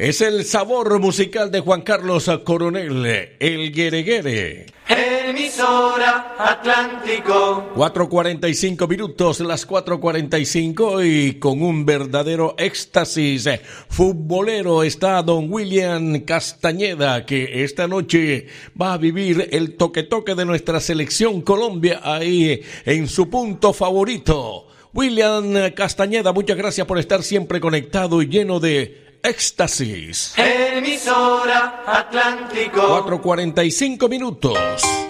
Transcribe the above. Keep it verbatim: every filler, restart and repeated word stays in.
Es el sabor musical de Juan Carlos Coronel, el Guereguere. Emisora Atlántico. cuatro cuarenta y cinco minutos, las cuatro cuarenta y cinco, y con un verdadero éxtasis futbolero está don William Castañeda, que esta noche va a vivir el toque-toque de nuestra selección Colombia ahí en su punto favorito. William Castañeda, muchas gracias por estar siempre conectado y lleno de éxtasis. Emisora Atlántico. cuatro cuarenta y cinco minutos.